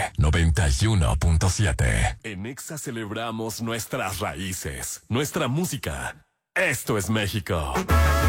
91.7. En Exa celebramos nuestras raíces, nuestra música. Esto es México.